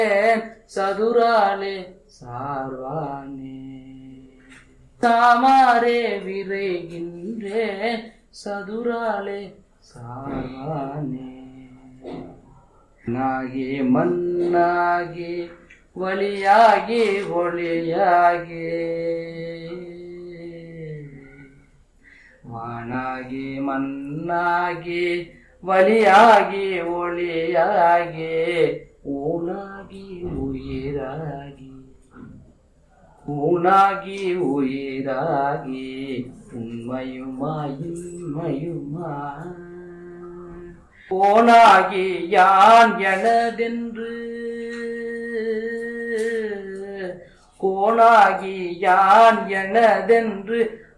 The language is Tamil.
சதுராலே சார்வானே தாமாரே விரைகின்றேன் சதுராலே சார்வானே நாகி மண்ணாகி வழியாகி ஒளியாகி வானாகி மண்ணாகி வழியாகி ஒளியாகி ஊனாகி உயிராகி ஊனாகி உயிராகி உண்மையுமாயுமா போனாகி யான் எனதென்று கோனாகி யான் எனதென்று